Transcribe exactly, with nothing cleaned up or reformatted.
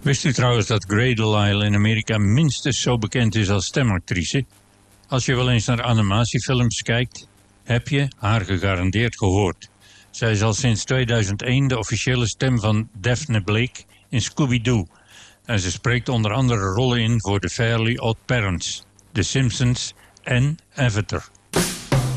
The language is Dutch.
Wist u trouwens dat Grey DeLisle in Amerika minstens zo bekend is als stemactrice? Als je wel eens naar animatiefilms kijkt, heb je haar gegarandeerd gehoord. Zij is al sinds tweeduizend één de officiële stem van Daphne Blake in Scooby-Doo. En ze spreekt onder andere rollen in voor The Fairly Odd Parents, The Simpsons en Avatar.